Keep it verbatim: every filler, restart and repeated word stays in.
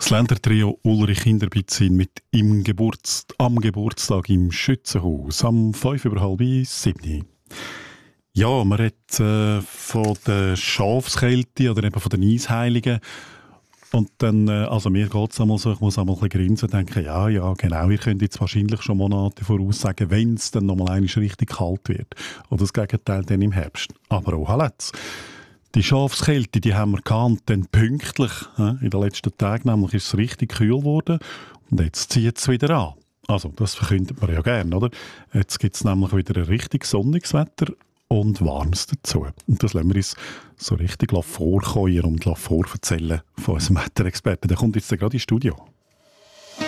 Das Ländertrio Ulrich Hinterbitzin mit im Geburts-, am Geburtstag im Schützenhaus am fünf über halb sieben. Ja, man redet äh, von der Schafskälte oder eben von den Eisheiligen. Und dann, äh, also mir geht es einmal so, ich muss einmal ein bisschen grinsen und denken, ja, ja, genau, ihr könnt jetzt wahrscheinlich schon Monate voraussagen, wenn es dann nochmal einmal richtig kalt wird. Oder das Gegenteil dann im Herbst. Aber auch hallet's. Die Schafskälte, die haben wir gehabt, dann pünktlich. Äh, in den letzten Tagen nämlich ist es richtig kühl geworden. Und jetzt zieht es wieder an. Also, das verkündet man ja gerne, oder? Jetzt gibt es nämlich wieder ein richtig sonniges Wetter und Warmes dazu. Und das lassen wir uns so richtig vorkommen und vorverzählen von unserem Wetterexperten. Der kommt jetzt gerade ins Studio.